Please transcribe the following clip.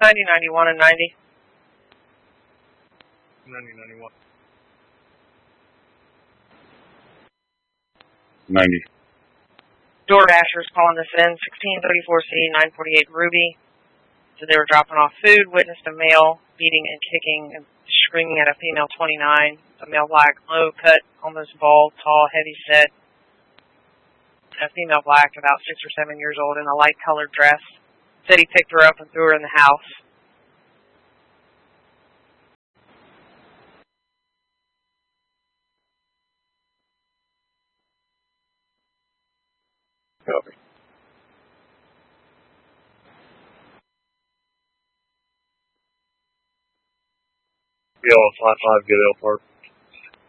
9091 and 90. 9091. 90. Door Dashers calling this in, 1634C, 948 Ruby. So they were dropping off food, witnessed a male beating and kicking and screaming at a female 29. A male black, low cut, almost bald, tall, heavy set. A female black, about 6 or 7 years old, in a light colored dress. Said he picked her up and threw her in the house. Copy. Yellow 55, get L Park.